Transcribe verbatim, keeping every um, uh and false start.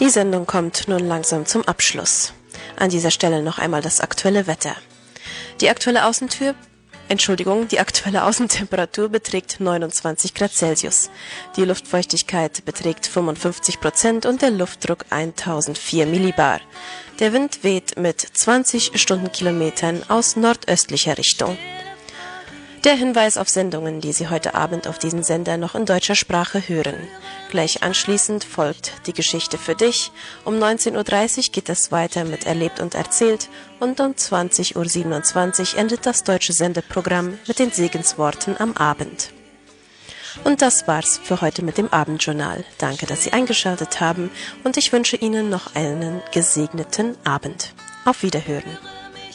Die Sendung kommt nun langsam zum Abschluss. An dieser Stelle noch einmal das aktuelle Wetter. Die aktuelle Außentür, Entschuldigung, die aktuelle Außentemperatur beträgt neunundzwanzig Grad Celsius. Die Luftfeuchtigkeit beträgt fünfundfünfzig Prozent und der Luftdruck tausendvier Millibar. Der Wind weht mit zwanzig Stundenkilometern aus nordöstlicher Richtung. Der Hinweis auf Sendungen, die Sie heute Abend auf diesen Sender noch in deutscher Sprache hören. Gleich anschließend folgt die Geschichte für dich. Um neunzehn Uhr dreißig geht es weiter mit Erlebt und Erzählt und um zwanzig Uhr siebenundzwanzig endet das deutsche Sendeprogramm mit den Segensworten am Abend. Und das war's für heute mit dem Abendjournal. Danke, dass Sie eingeschaltet haben und ich wünsche Ihnen noch einen gesegneten Abend. Auf Wiederhören.